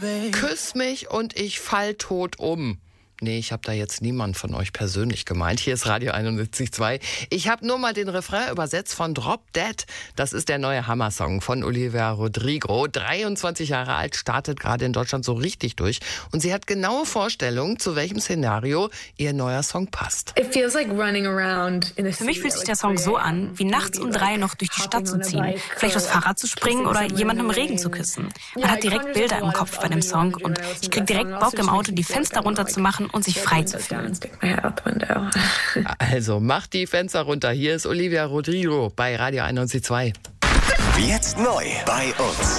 Küss mich und ich fall tot um. Nee, ich habe da jetzt niemanden von euch persönlich gemeint. Hier ist Radio 71.2. Ich habe nur mal den Refrain übersetzt von Drop Dead. Das ist der neue Hammer-Song von Olivia Rodrigo. 23 Jahre alt, startet gerade in Deutschland so richtig durch. Und sie hat genaue Vorstellungen, zu welchem Szenario ihr neuer Song passt. Für mich fühlt sich der Song so an, wie nachts um 3 noch durch die Stadt zu ziehen, vielleicht aufs Fahrrad zu springen oder jemanden im Regen zu küssen. Man hat direkt Bilder im Kopf bei dem Song und ich krieg direkt Bock im Auto, die Fenster runterzumachen und sich frei zu fühlen. Also macht die Fenster runter. Hier ist Olivia Rodrigo bei Radio 91.2. Jetzt neu bei uns.